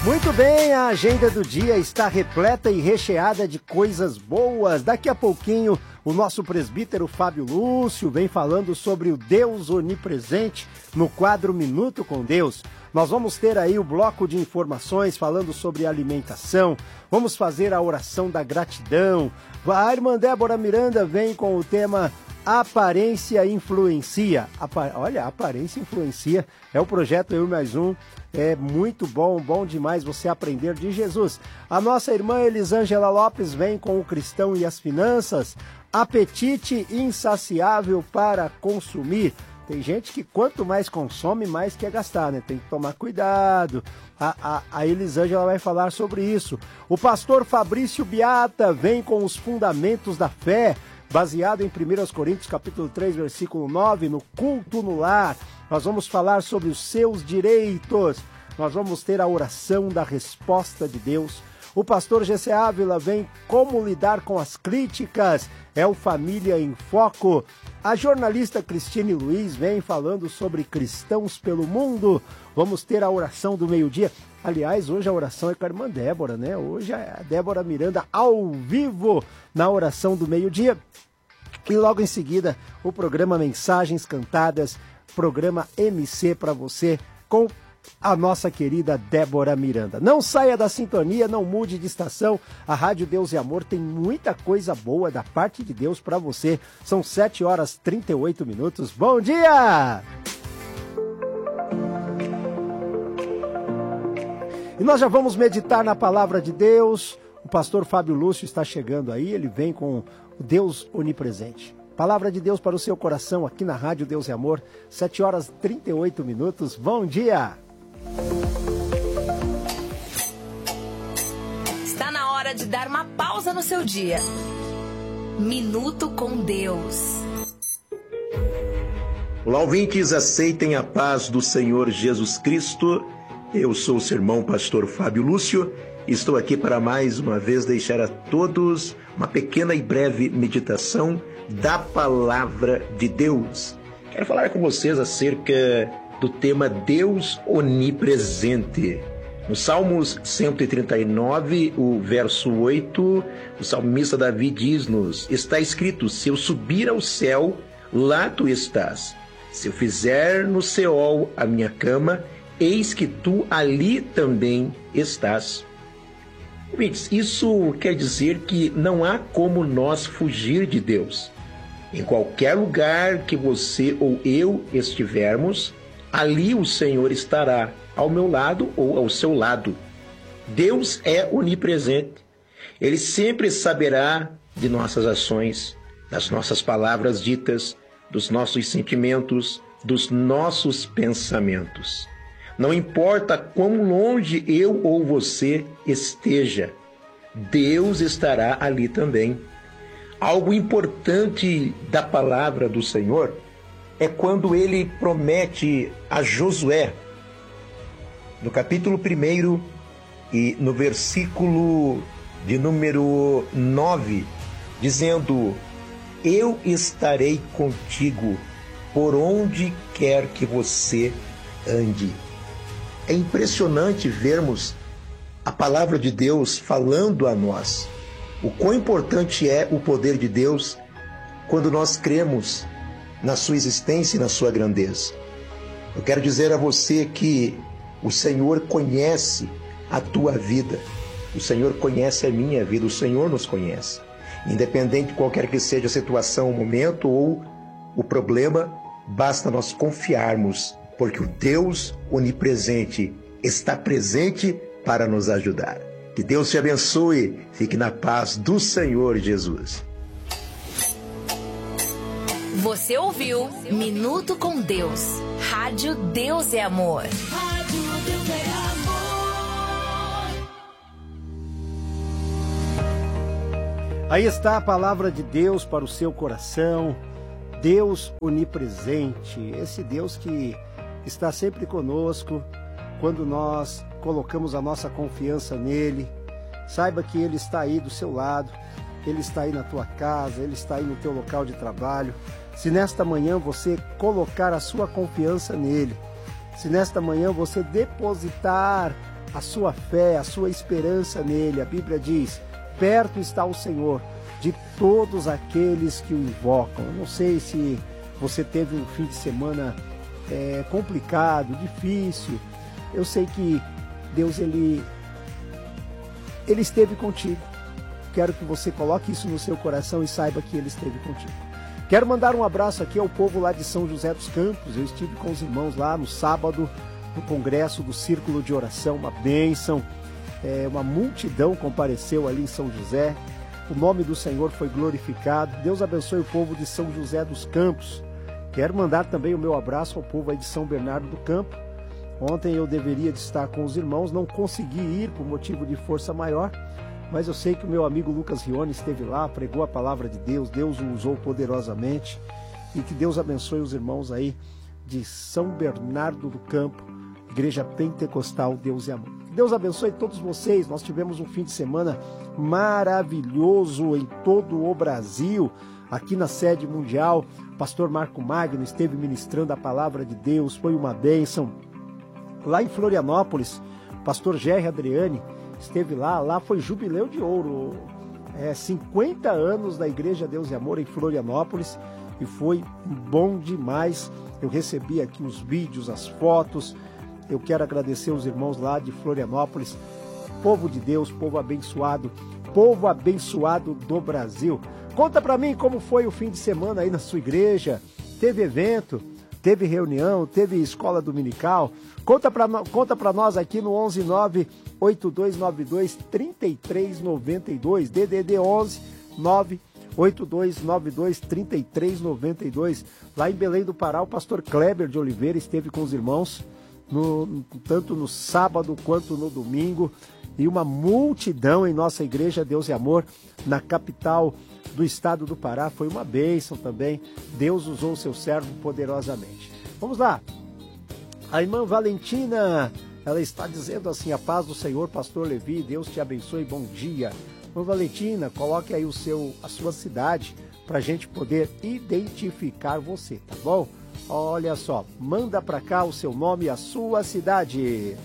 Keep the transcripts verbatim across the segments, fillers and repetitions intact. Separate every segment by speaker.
Speaker 1: Muito bem, a agenda do dia está repleta e recheada de coisas boas. Daqui a pouquinho, o nosso presbítero Fábio Lúcio vem falando sobre o Deus onipresente no quadro Minuto com Deus. Nós vamos ter aí o bloco de informações falando sobre alimentação, vamos fazer a oração da gratidão. A irmã Débora Miranda vem com o tema Aparência Influencia. Apa- Olha, Aparência Influencia é o projeto Eu Mais Um. É muito bom, bom demais você aprender de Jesus. A nossa irmã Elisângela Lopes vem com o Cristão e as Finanças. Apetite insaciável para consumir. Tem gente que quanto mais consome, mais quer gastar, né? Tem que tomar cuidado. A, a, a Elisângela vai falar sobre isso. O pastor Fabrício Biata vem com os fundamentos da fé, baseado em primeira Coríntios capítulo três, versículo nove, no culto no lar. Nós vamos falar sobre os seus direitos. Nós vamos ter a oração da resposta de Deus. O pastor G C Ávila vem como lidar com as críticas. É o Família em Foco. A jornalista Cristine Luiz vem falando sobre cristãos pelo mundo. Vamos ter a oração do meio-dia. Aliás, hoje a oração é com a irmã Débora, né? Hoje é a Débora Miranda ao vivo na oração do meio-dia. E logo em seguida, o programa Mensagens Cantadas, programa M C para você, com a nossa querida Débora Miranda. Não saia da sintonia, não mude de estação. A Rádio Deus e Amor tem muita coisa boa da parte de Deus para você. São sete horas e trinta e oito minutos. Bom dia! E nós já vamos meditar na palavra de Deus. O pastor Fábio Lúcio está chegando aí, ele vem com o Deus onipresente. Palavra de Deus para o seu coração aqui na Rádio Deus e Amor, sete horas e trinta e oito minutos. Bom dia!
Speaker 2: Está na hora de dar uma pausa no seu dia. Minuto com Deus.
Speaker 3: Olá, ouvintes, aceitem a paz do Senhor Jesus Cristo. Eu sou o seu irmão pastor Fábio Lúcio. Estou aqui para mais uma vez deixar a todos uma pequena e breve meditação da Palavra de Deus. Quero falar com vocês acerca do tema Deus onipresente. No Salmos cento e trinta e nove, o verso oito, o salmista Davi diz-nos: está escrito, se eu subir ao céu, lá tu estás. Se eu fizer no Seol a minha cama, eis que tu ali também estás. Ouvintes, isso quer dizer que não há como nós fugir de Deus. Em qualquer lugar que você ou eu estivermos, ali o Senhor estará, ao meu lado ou ao seu lado. Deus é onipresente. Ele sempre saberá de nossas ações, das nossas palavras ditas, dos nossos sentimentos, dos nossos pensamentos. Não importa quão longe eu ou você esteja, Deus estará ali também. Algo importante da palavra do Senhor é quando ele promete a Josué, no capítulo primeiro e no versículo de número nove, dizendo: eu estarei contigo por onde quer que você ande. É impressionante vermos a palavra de Deus falando a nós. O quão importante é o poder de Deus quando nós cremos na sua existência e na sua grandeza. Eu quero dizer a você que o Senhor conhece a tua vida. O Senhor conhece a minha vida. O Senhor nos conhece. Independente de qualquer que seja a situação, o momento ou o problema, basta nós confiarmos, porque o Deus onipresente está presente para nos ajudar. Que Deus te abençoe. Fique na paz do Senhor Jesus.
Speaker 2: Você ouviu Minuto com Deus. Rádio Deus é Amor.
Speaker 4: Rádio Deus é Amor.
Speaker 1: Aí está a palavra de Deus para o seu coração. Deus onipresente. Esse Deus que está sempre conosco quando nós colocamos a nossa confiança nele. Saiba que ele está aí do seu lado. Ele está aí na tua casa, ele está aí no teu local de trabalho. Se nesta manhã você colocar a sua confiança nele, se nesta manhã você depositar a sua fé, a sua esperança nele. A Bíblia diz, perto está o Senhor de todos aqueles que o invocam. Não sei se você teve um fim de semana é, complicado, difícil. Eu sei que Deus, ele, ele esteve contigo. Quero que você coloque isso no seu coração e saiba que ele esteve contigo. Quero mandar um abraço aqui ao povo lá de São José dos Campos. Eu estive com os irmãos lá no sábado, no congresso do Círculo de Oração, uma bênção. É, uma multidão compareceu ali em São José. O nome do Senhor foi glorificado. Deus abençoe o povo de São José dos Campos. Quero mandar também o meu abraço ao povo aí de São Bernardo do Campo. Ontem eu deveria de estar com os irmãos, não consegui ir por motivo de força maior, mas eu sei que o meu amigo Lucas Rione esteve lá, pregou a palavra de Deus, Deus o usou poderosamente, e que Deus abençoe os irmãos aí de São Bernardo do Campo, Igreja Pentecostal Deus e Amor. Deus abençoe todos vocês. Nós tivemos um fim de semana maravilhoso em todo o Brasil, aqui na sede mundial. O pastor Marco Magno esteve ministrando a palavra de Deus, foi uma bênção. Lá em Florianópolis, o pastor Gerry Adriani esteve lá, lá foi jubileu de ouro, é, cinquenta anos da Igreja Deus e Amor em Florianópolis, e foi bom demais. Eu recebi aqui os vídeos, as fotos. Eu quero agradecer os irmãos lá de Florianópolis, povo de Deus, povo abençoado, povo abençoado do Brasil. Conta pra mim como foi o fim de semana aí na sua igreja. Teve evento, teve reunião, teve escola dominical. Conta pra, conta pra nós aqui no onze nove oito dois nove dois três três nove dois, D D D onze nove oito dois nove dois três três nove dois. Lá em Belém do Pará, o pastor Kleber de Oliveira esteve com os irmãos, no, tanto no sábado quanto no domingo, e uma multidão em nossa igreja Deus e Amor, na capital do estado do Pará. Foi uma bênção também. Deus usou o seu servo poderosamente. Vamos lá. A irmã Valentina, ela está dizendo assim: a paz do Senhor, pastor Levi, Deus te abençoe, bom dia. Irmã Valentina, coloque aí o seu, a sua cidade para a gente poder identificar você, tá bom? Olha só, manda para cá o seu nome e a sua cidade.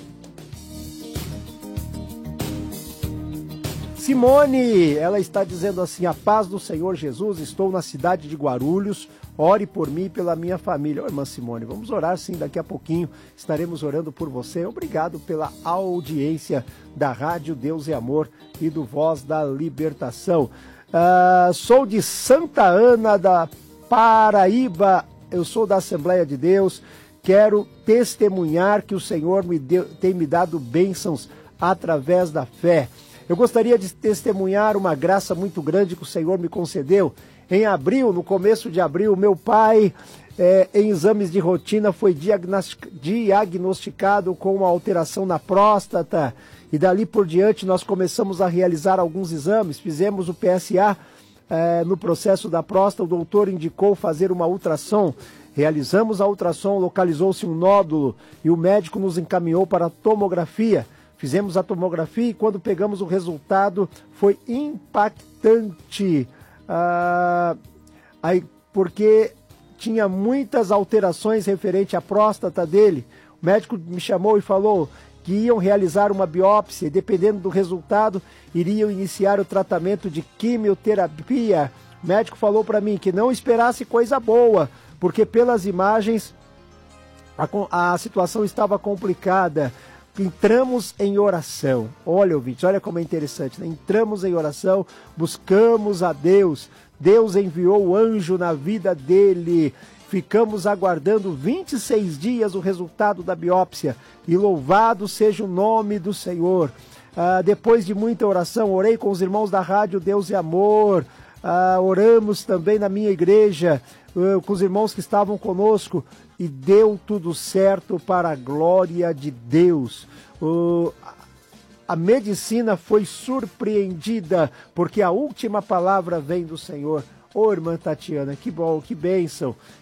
Speaker 1: Simone, ela está dizendo assim: a paz do Senhor Jesus, estou na cidade de Guarulhos, ore por mim e pela minha família. Ô, irmã Simone, vamos orar sim, daqui a pouquinho estaremos orando por você. Obrigado pela audiência da Rádio Deus e Amor e do Voz da Libertação. Uh, sou de Santa Ana da Paraíba, eu sou da Assembleia de Deus, quero testemunhar que o Senhor me deu, tem me dado bênçãos através da fé. Eu gostaria de testemunhar uma graça muito grande que o Senhor me concedeu. Em abril, no começo de abril, meu pai, é, em exames de rotina, foi diagnosticado com uma alteração na próstata. E dali por diante nós começamos a realizar alguns exames. Fizemos o P S A é, no processo da próstata. O doutor indicou fazer uma ultrassom. Realizamos a ultrassom, localizou-se um nódulo e o médico nos encaminhou para a tomografia. Fizemos a tomografia e quando pegamos o resultado foi impactante, ah, aí, porque tinha muitas alterações referente à próstata dele. O médico me chamou e falou que iam realizar uma biópsia e, dependendo do resultado, iriam iniciar o tratamento de quimioterapia. O médico falou para mim que não esperasse coisa boa, porque pelas imagens a, a situação estava complicada. Entramos em oração. Olha, ouvintes, olha como é interessante, né? Entramos em oração, buscamos a Deus. Deus enviou o anjo na vida dele. Ficamos aguardando vinte e seis dias o resultado da biópsia. E louvado seja o nome do Senhor. Ah, depois de muita oração, orei com os irmãos da Rádio Deus e Amor. Ah, oramos também na minha igreja, uh, com os irmãos que estavam conosco, e deu tudo certo para a glória de Deus. Uh, a medicina foi surpreendida, porque a última palavra vem do Senhor. Ô, irmã Tatiana, que bom, que bênção.